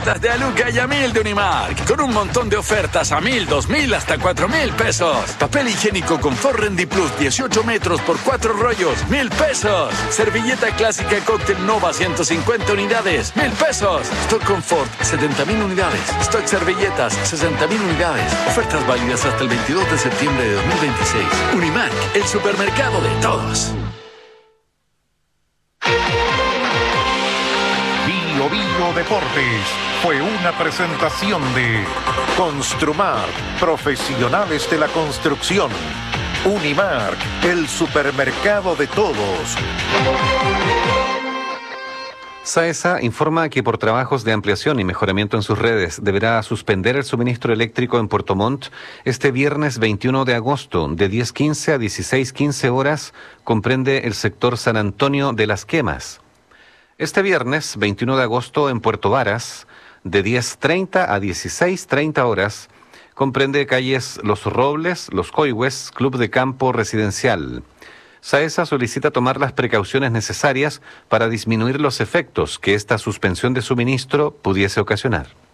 ofertas de Aluca y a 1000 de Unimark. Con un montón de ofertas a 1000, 2000, hasta 4000 pesos. Papel higiénico Confort Rendy Plus 18 metros por 4 rollos, 1000 pesos. Servilleta clásica Cóctel Nova 150 unidades, 1000 pesos. Stock Confort 70.000 unidades. Stock servilletas 60.000 unidades. Ofertas válidas hasta el 22 de septiembre de 2026. Unimark, el supermercado de todos. Bio Bio Deportes fue una presentación de Construmar, profesionales de la construcción. Unimark, el supermercado de todos. SAESA informa que por trabajos de ampliación y mejoramiento en sus redes deberá suspender el suministro eléctrico en Puerto Montt este viernes 21 de agosto de 10:15 a 16:15 horas. Comprende el sector San Antonio de las Quemas. Este viernes 21 de agosto en Puerto Varas de 10:30 a 16:30 horas. Comprende calles Los Robles, Los Coihues, Club de Campo Residencial. SAESA solicita tomar las precauciones necesarias para disminuir los efectos que esta suspensión de suministro pudiese ocasionar.